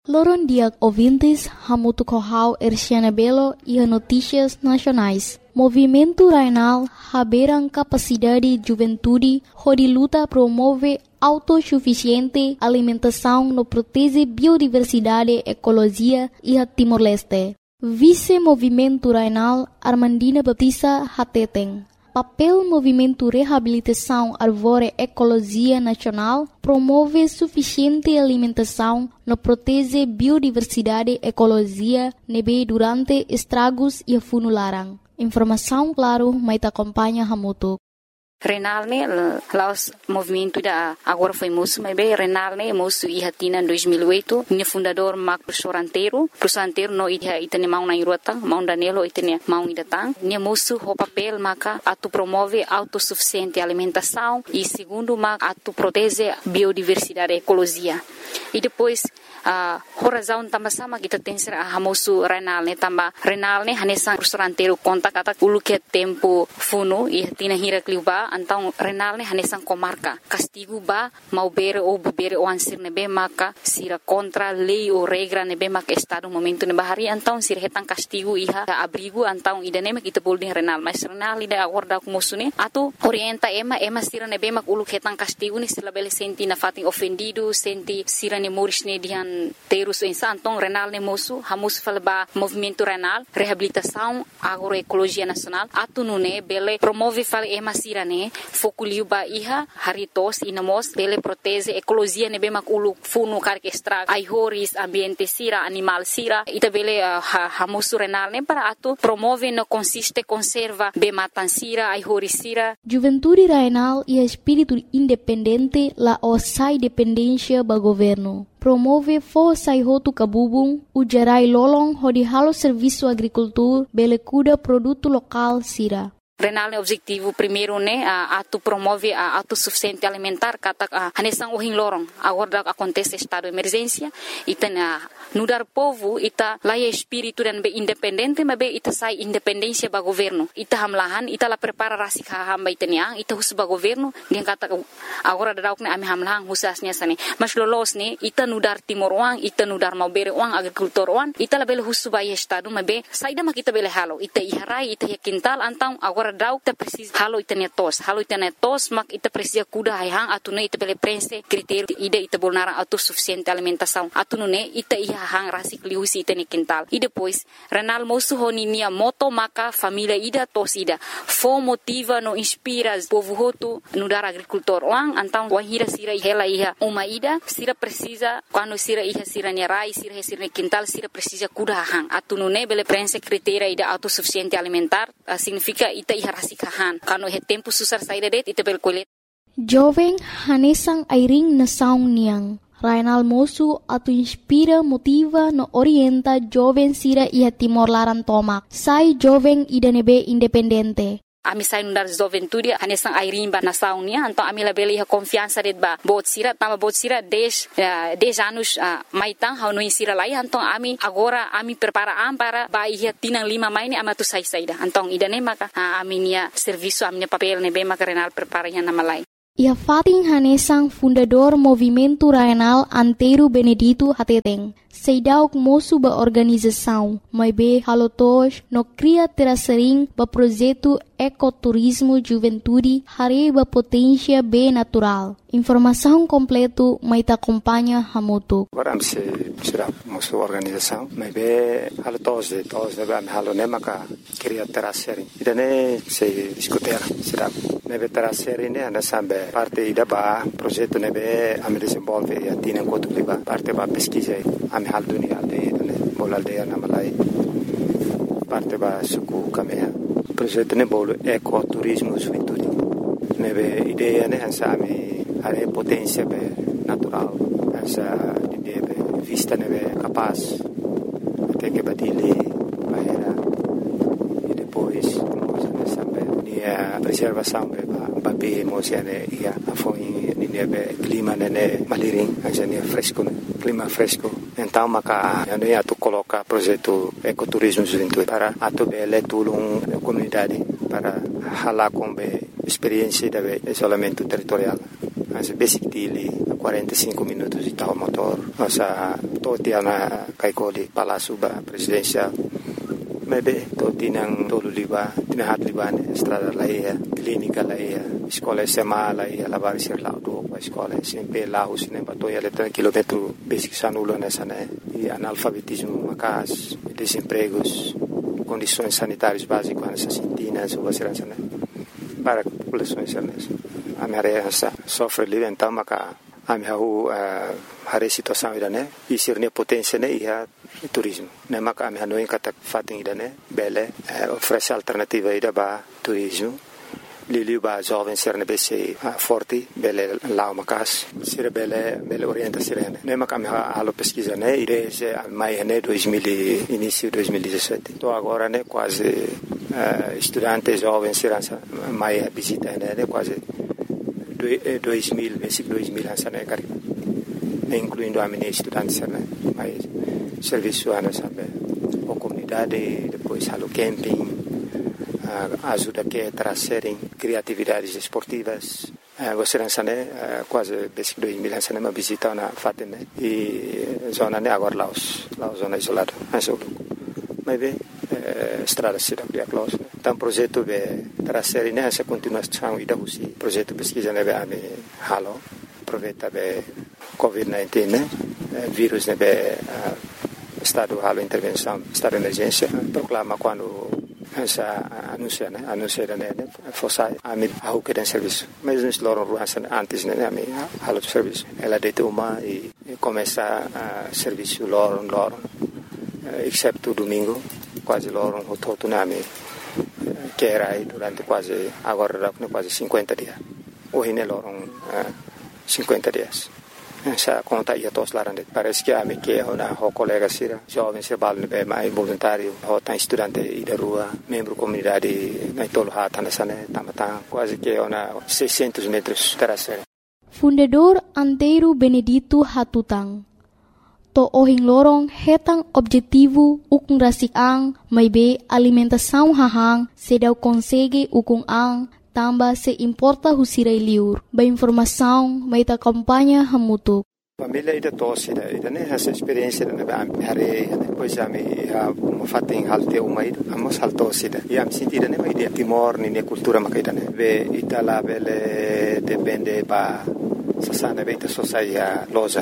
Loron dia ouvintes, Hamutu Kohau Erciana Belo e Notícias Nacionais. Movimento Rainal haberam capacidade de juventude, onde luta promove autossuficiente alimentação no protege biodiversidade, ecologia e a Timor-Leste. Vice-Movimento Rainal Armandina Baptista Hateteng. Papel Movimento Reabilitação Arvore Ecologia Nacional promove suficiente alimentação no protege biodiversidade, ecologia, nebe durante estragos e funularan. Informação claro, mas acompanha Hamutu. Renal ne laos movimento da agora foi moço, mas bem Renal ne moço e hatina em 2008, ne fundador Mark professor anteiro no itane mau na irota, mau danelo itane mau idatang, ne moço o papel maka atu promove autossuficiente alimentação e segundo maka atu protege biodiversidade ecologia. E depois a razão também sama kita tem ser a moço Renal ne hanesan professor anteiro conta kata ulu que tempo funo e hatina hira kliuba então Renal ne hanesan comarca castigo ba mau bere ou bebere o ansir nebe maka sira contra lei ou regra nebe maka estado momento ne bahari então sira hetan castigo iha abrigo então idane mak kita boleh Renal mas Renal ida acorda com moço ne atu orienta ema sira nebe mak ulu hetan castigo ne sila bele senti na fatin ofendido senti sira ne moris ne dihan terus então Renal ne moço hamus falba movimento Renal reabilitação agroecologia nacional atu nune bele promove fal ema sira ne fokuliu ba iha haritos inamos bele protege ecologia ne be mak ulu funu kar extra ai horis ambiente sira animal sira ita bele hamus Renal ne para atu promove no consiste conserva be matan sira ai horis sira Juventude Renal e espírito independente la osai dependência ba governo. Promove força e roto cabubung, o gerai lolong hodi halo serviço agricultor, bele cuda produto local sira. Renal é objetivo primeiro né atu promove a autossuficiente alimentar kata hanesan ohin lorong agora acontece estado de emergência ita nudar povo ita laia espírito dan be independente mas be ita sai independência ba governo ita hamlahan ita la prepara rasi hamba itania ita hus ba governo dia kata agora dadauk ne ami hamlahan husasnya sani mas lolos ne ita nudar timor wang ita nudar mau bere wang agricultor wang ita la bele hus ba estado mas be saida mak ita bele halo ita iharai ita quintal antang agora dau ita precisa halo ita netos mak ita precisa kuda hang atune ita bele prense critério ida ita bolnara autossuficiente alimentação atune ita hang rasik liusi ita ne quintal e depois Renal moço honinia moto maka família ida tos ida fo motiva no inspira povo hotu no dar agricultor wang antang wahira sira hela iha uma ida sira precisa quando sira iha sira ne rai sira ne quintal sira precisa kuda hang atune bele prense critério ida autossuficiente alimentar significa ita iha rasikahan kano he tempo susar saída det ita bel kolet Jovem hanesang airing na saung niang Rainal moço atu inspira motiva no orienta jovem sira iha Timor Laran tomak sai jovem ida nebe independente ami sai nundar juventude hanesang airing ba na saung nia então ami la bele iha confiança det ba bot sira 10 anos maitang hau sira lai então ami agora ami prepara para ba iha tinang 5 mai ni amatu sai saida então ida ne maka ami nia serviço ami papel ne be maka Renal prepara iha na malai. Ia Fatin Hanesang fundador Movimento Rainal Anteiro Benedito Hateteng. Seidauk moço ba organização, mas be halotos no cria terasering ba projeto ecoturismo juventude hare ba potência be natural. Informação completo mai ta acompanha Hamutu. Agora se será moço organização, mas be halotos de ba halo ne maka cria terasering. Idane se discutir será nebe terasering ne anda sambe parte ida ba projeto nebe ame desenvolve e atina quanto liba parte ba pesquisa ame hal dunia de bola aldea na malai parte ba suku kamea projeto ne bolo ecoturismo juventude nebe ideia ne hansa ame are potência be natural hansa ideia be vista nebe capaz até que badile bahera e depois a preservação ba be mosiane ia foi nebe clima nene maliring hansa fresco clima fresco então maka yani atu coloca projeto ecoturismo juventude para atu bele tulung comunidade para hala com experiência de isolamento territorial. Mas basic dele 45 minutos de tal motor, nossa toti ana kaikoli Palácio Presidencial. Maybe toti nang tolu liba, tinahat liba ne estrada laia, clínica laia, escola SMA laia, lavar ser laudo, escola SMP laus ne batoia letra quilômetro basic sanulo nessa né, e analfabetismo macas, desempregos, condições sanitárias básicas nessa sentina, subasirança né, para populações nessa. A minha área sofre livre então maca a minha a situação ida né, e ser ne potência né, e a turismo. Ne maka a minha noin kata fating ida né, bele oferece alternativa ida ba turismo. Liliu ba jovem ser ne bese forte bele lao macas ser bele orienta sirene. Ne maka a minha alo pesquisa né, desde mai né 2000 início 2017. Tô agora né quase estudante jovem serança mai visita né quase 2000, basic 2000 sana kari, incluindo a minha estudante sana, mais serviço ana sabe, a comunidade, depois halo camping, ajuda que trazerem criatividades esportivas. Você não sabe, quase basic 2000 sana uma visita na Fatima e zona né agora Laos zona isolada, mas bem estrada cidade close. Então projeto be trazer nessa continuação e da usi projeto pesquisa nebe a halo aproveita be COVID-19 né vírus nebe estado halo intervenção estado de emergência proclama quando essa anuncia né fosse a mim ao que tem serviço mas nós loram antes né a mim halo serviço ela deita uma e começa a serviço loram exceto domingo quase loram o todo na mim que era aí durante quase agora quase 50 dias hoje ne loram 50 dias essa conta ia todos lá parece que a mim que uma colega sira jovem se balne bem mais voluntário ou tá estudante aí da rua membro comunidade na tolo hata nessa né tamata quase que uma 600 metros terraceira. Fundador Antero Benedito Hatutang to ohing lorong hetang objetivo ukung rasik ang may be alimentação hahang sedaw konsege ukung ang tamba se importa husiray liur ba informação may ta kampanya hamutuk. Família ida tosse ida né essa experiência da hare depois já me fatem halte uma ida amos haltosse ida e am sentida né mas ida timor ni cultura makaida né ve itala bele depende ba sasana be ita sosaia loja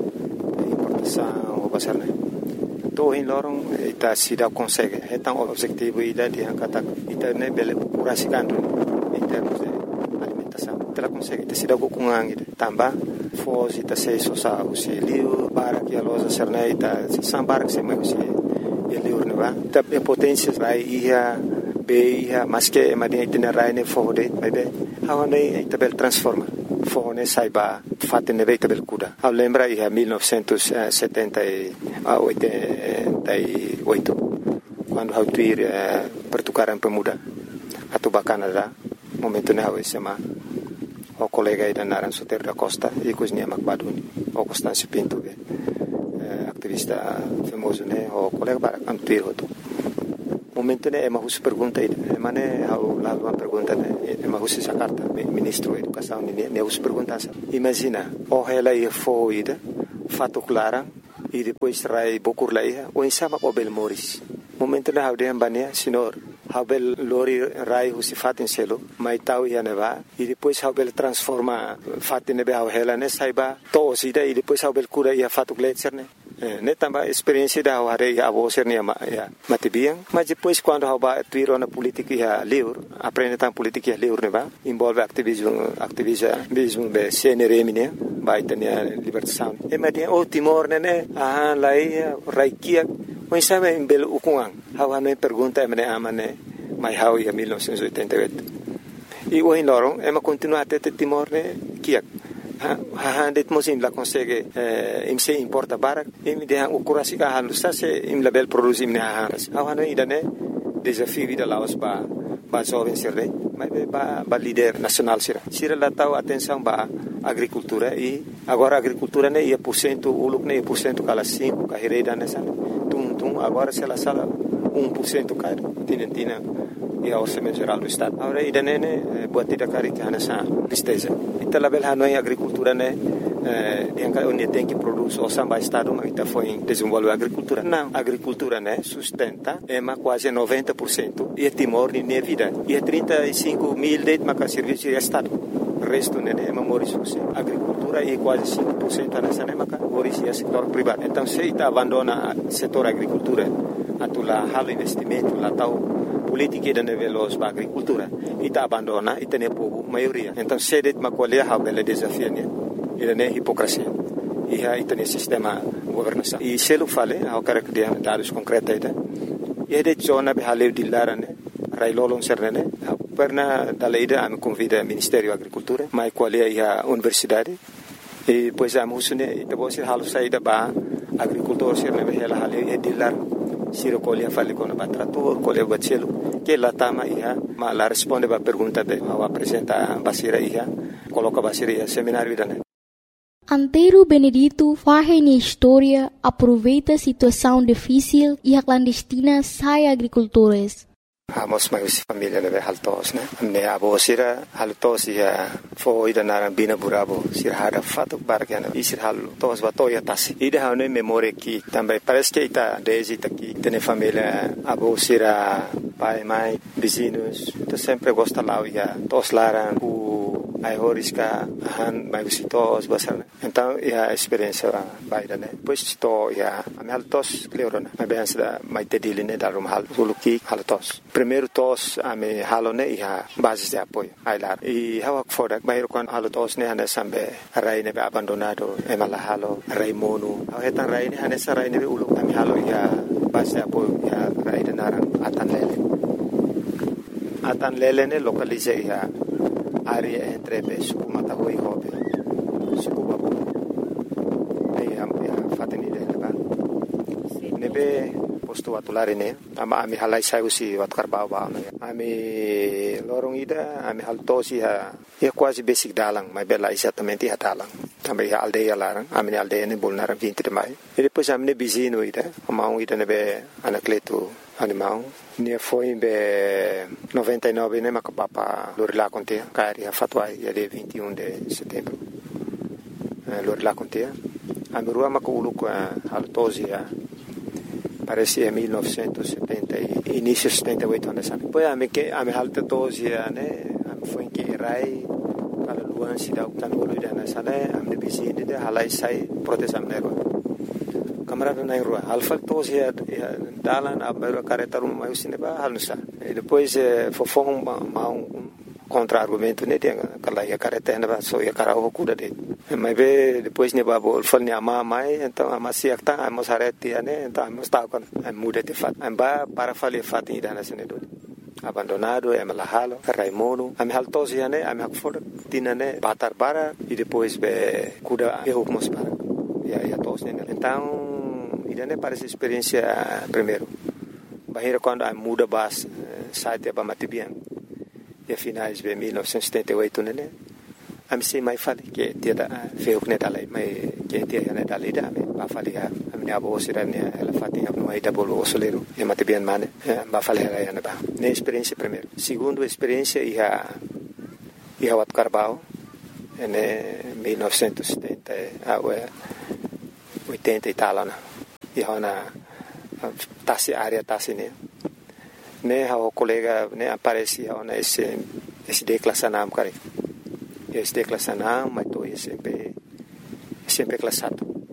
o basarne to in lorong ita sida consegue então o objetivo ida de kata ita ne bele purasikando em termos de alimentação ela consegue ita sida com ida tamba foz ita se sosa o se liu para que a loja serna ita sambar que se mai se liu ne va ita potência vai ia be ia mas que madia ita rai ne fode mai be hawane ita bel transforma fone saiba fatte ne veita bel kuda a lembra ia 1988 quando hau tuir pertukaran pemuda atau Canada momento ne hau SMA o colega ida naran Soter da Costa e cozinha Macbaduni o Constâncio Pinto activista famoso ne o colega para antuir hoto momento ne ema hus pergunta ida mane hau lá uma pergunta ne ema hus essa carta ministro da educação ne hus pergunta imagina o ela ia foida fato clara e depois rai bokur laia o insama o bel moris momento ne hau de ambania senhor hau bel lori rai hus fatin selo mai tau ia neva e depois hau bel transforma fatin ne hau ela ne saiba to sida e depois hau bel cura ia fato gletser ne também experiência da hare a você ne matibiang mas depois quando haba tuiro na política ia livre aprende tam política livre ne va envolve ativismo be CNRM ne vai ter libertação e mas o Timor ne lai raikia o sabe em bel ukuang hawa ne pergunta me amane mai hau ia 1988 e o lorong ema continua até Timor ne kiak det mosim la consegue im se importa barak im de o kurasi ka halu sa se im label produzim ne hanas awano idane desafio vida laos ba jovem serde mas ba líder nacional sira la tau atenção ba agricultura e agora agricultura ne ia % uluk ne % kala 5 ka hereda ne san tum agora se la sala 1% ka tina e ao orçamento geral do estado agora idane ne buat tidak kari ka nasa tristeza ita label hanoi agricultura ne onde tem que produzir o samba estado, mas está foi desenvolver a agricultura. Não, a agricultura, né, sustenta quase 90% e Timor de minha vida. E 35 mil de serviço de estado. O resto né, é memórios. A agricultura é quase 5% nessa né, mas é setor privado. Então, se está abandona o setor agricultura, atular halo investimento, lá tal política de veloz para a agricultura, e está abandona e tem povo maioria. Então, se de uma colher há bela desafio, né, e é hipocrisia. E aí tem sistema governação. E se eu falei, eu quero que dê dados concretos, e é de zona behaleu de lara, né, railolon serne, perna da lei da me convida ao Ministério da Agricultura, mas qual é a universidade? E depois a moça né, depois halo saída para agricultor serne behela haleu e de lar. Se recolhe a fale com o trator, colhe o bacelo, que lá tama ia, mas lá responde a pergunta de, ao apresenta a basira ia, coloca a basira ia seminário da né. Antero Benedito faz na história, aproveita a situação difícil e a clandestina sai agricultores. Amos mais família né haltos né me abo sira haltos ia foi da nara bina burabo sira hada fato bargana e sira haltos batoya tasi ida hane memória que também parece que está desde aqui tem família abo sira pai mãe vizinhos então sempre gosta lá ia tos laran ai horisca han mai visitos basar então a experiência baida né depois to ia a haltos cleorona mas bem da mai tedile né da rum hal suluki haltos primeiro tos a me halone ia bases de apoio ai lá e hawak foda bairo quan haltos ne hane sambe rai ne abandonado e mala halo rai mono hetan rai ne hane sarai ne ulu ami halo ia base de apoio ia rai de narang atan lele ne localize ia área entre suku mataho e hobe suku babu e am fateni de ba nebe posto atulare ne ama ami halai sai usi wat karbau ba ami lorong ida ami haltosi ha e quase basic dalang mas bela exatamente ha dalang também a aldeia larang ami aldeia ne bolnaram 20 de maio e depois ami ne bizino ida amau ida nebe anacleto animal ne foi em 99 né mas papa lorila conte cari a fatwai de 21 de setembro lorila conte a merua maculu com altosia parece 1970 início 78 anos depois a me que a me altosia né foi que rai para luan se dá o tanolo da nessa né a me bizine de halai sai proteção nero camarada na rua alfa tosia dalan a mero caretarum mais cineba halsa e depois fofong contra argumento né tem aquela ia caretena ba so ia cara o cuda de mas depois ne babo fal ne ama mai então ama siak ta amos areti né então amos ta con muda de fat amba para fale fat ida na sene do abandonado e malahalo raimono am haltosia né am hakfor tinane batar para e depois be cuda e hukmos para ia tos né então idane parece experiência primeiro bahira quando a muda bas site ba matibian e finais de 1978 né a me sei mais fale que dia da feu que dali mas que dia né dali da me ba fale a minha avó será né ela fatinha no aí da bolo osoleiro e matibian mane ba fale ela né ba né experiência primeiro segundo experiência ia wat Carbau né 1970 80 e tal né e hona tasi área tasi né o colega né aparece hona esse declassanam cara esse declassanam mas tô sempre classado